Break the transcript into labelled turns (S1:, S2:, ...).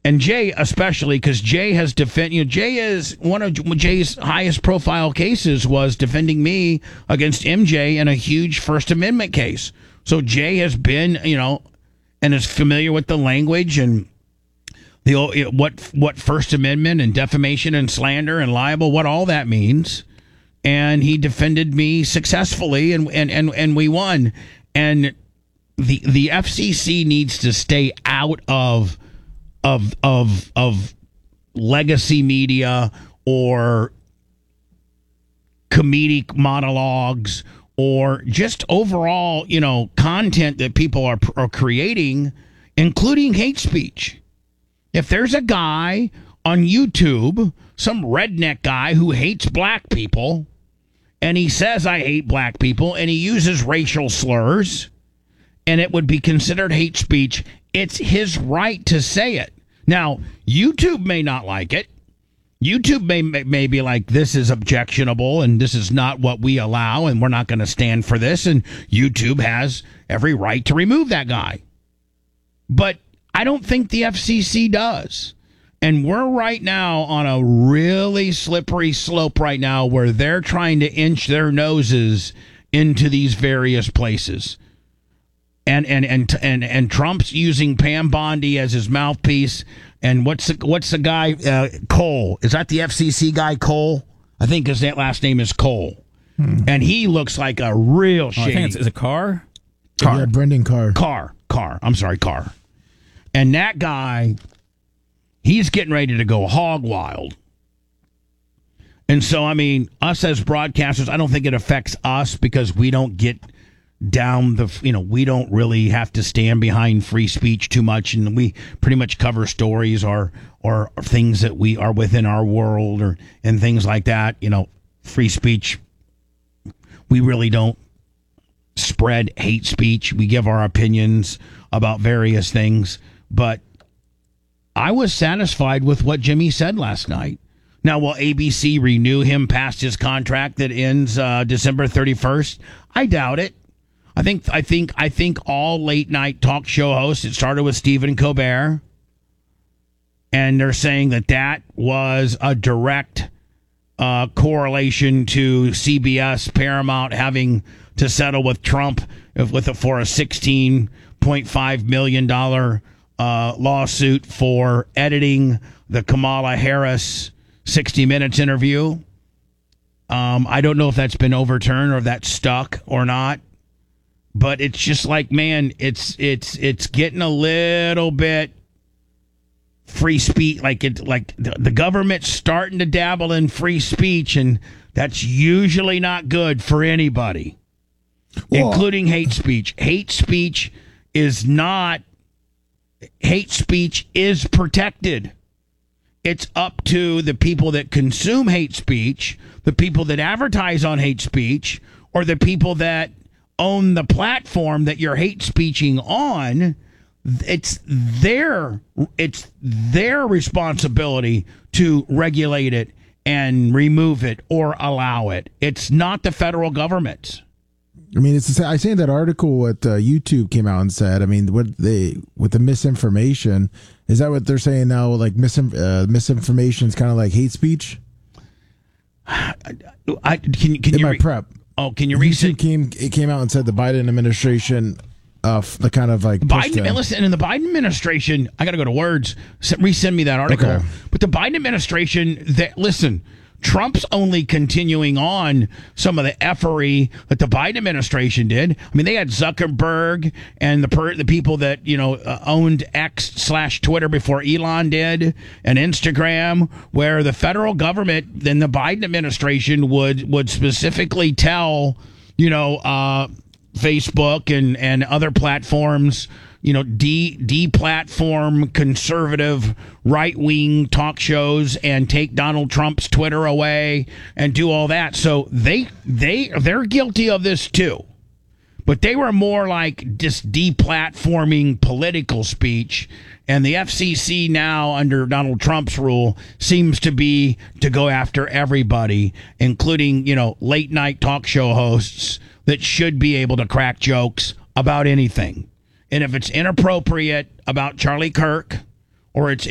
S1: And Jay especially, because Jay has Jay is one of Jay's highest profile cases was defending me against MJ in a huge First Amendment case. So Jay has been, and is familiar with the language and what First Amendment and defamation and slander and libel, what all that means. And he defended me successfully, and we won. And the FCC needs to stay out of legacy media or comedic monologues or just overall, content that people are creating, including hate speech. If there's a guy on YouTube, some redneck guy who hates black people, and he says, I hate black people, and he uses racial slurs, and it would be considered hate speech, it's his right to say it. Now, YouTube may not like it. YouTube may be like, this is objectionable, and this is not what we allow, and we're not going to stand for this, and YouTube has every right to remove that guy. But I don't think the FCC does. And we're right now on a really slippery slope right now where they're trying to inch their noses into these various places. And Trump's using Pam Bondi as his mouthpiece. And what's the guy, Cole? Is that the FCC guy, Cole? I think his last name is Cole. And he looks like a real shady.
S2: I think is it Carr?
S3: Yeah, Brendan Carr.
S1: Carr. I'm sorry, Carr. And that guy, he's getting ready to go hog wild. And so, I mean, us as broadcasters, I don't think it affects us because we don't get down we don't really have to stand behind free speech too much, and we pretty much cover stories or things that we are within our world and things like that. Free speech, we really don't spread hate speech. We give our opinions about various things, but I was satisfied with what Jimmy said last night. Now, will ABC renew him past his contract that ends December 31st? I doubt it. I think all late night talk show hosts, it started with Stephen Colbert, and they're saying that was a direct correlation to CBS Paramount having to settle with Trump for a $16.5 million lawsuit for editing the Kamala Harris 60 Minutes interview. I don't know if that's been overturned or if that's stuck or not. But it's just like, man, it's getting a little bit free speech, like the government's starting to dabble in free speech, and that's usually not good for anybody, including hate speech. Hate speech is protected. It's up to the people that consume hate speech, the people that advertise on hate speech, or the people that own the platform that you're hate speeching on. It's their responsibility to regulate it and remove it or allow it. It's not the federal government.
S3: I mean, I seen that article what YouTube came out and said. I mean, with the misinformation, is that what they're saying now? Like misinformation is kind of like hate speech.
S1: Can you
S3: prep?
S1: Oh, can you read it?
S3: It came out and said the Biden administration, the kind of like
S1: Biden. And listen, in the Biden administration, I got to go to words. Resend me that article.
S3: Okay.
S1: But the Biden administration, Trump's only continuing on some of the effery that the Biden administration did. I mean, they had Zuckerberg and the people that owned X/Twitter before Elon did, and Instagram, where the federal government, then the Biden administration would specifically tell Facebook and other platforms, deplatform conservative right-wing talk shows and take Donald Trump's Twitter away and do all that. So they're guilty of this too. But they were more like just deplatforming political speech. And the FCC now, under Donald Trump's rule, seems to go after everybody, including, late night talk show hosts that should be able to crack jokes about anything. And if it's inappropriate about Charlie Kirk, or it's